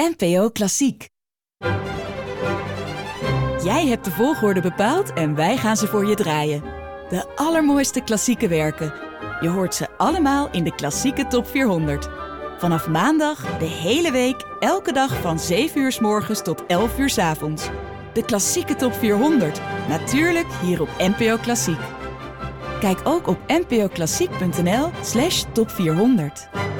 NPO Klassiek. Jij hebt de volgorde bepaald en wij gaan ze voor je draaien. De allermooiste klassieke werken. Je hoort ze allemaal in de Klassieke Top 400. Vanaf maandag de hele week, elke dag van 7 uur 's morgens tot 11 uur 's avonds. De Klassieke Top 400, natuurlijk hier op NPO Klassiek. Kijk ook op npoklassiek.nl/top 400.